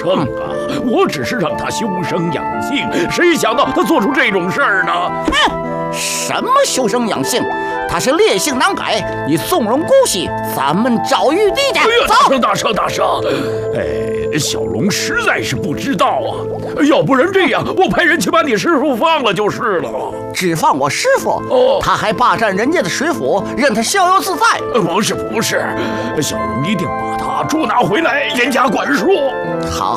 秤啊！我只是让他修身养性，谁想到他做出这种事儿呢？ 哼，什么修身养性？他是烈性难改，你纵容姑息，咱们找玉帝去。 走！大圣！小龙实在是不知道啊，要不然这样，我派人去把你师傅放了就是了。 只放我师傅？他还霸占人家的水府，任他逍遥自在。 不是，小龙一定把他捉拿回来，严加管束。 好。